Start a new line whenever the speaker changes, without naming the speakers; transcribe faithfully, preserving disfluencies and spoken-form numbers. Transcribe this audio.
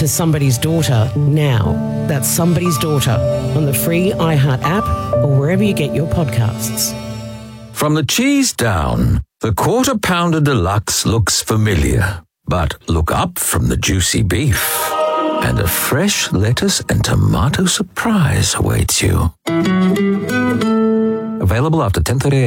to Somebody's Daughter now. That's Somebody's Daughter on the free iHeart app or wherever you get your podcasts.
From the cheese down, the Quarter Pounder Deluxe looks familiar. But look up from the juicy beef, and a fresh lettuce and tomato surprise awaits you. Available after ten thirty a.m.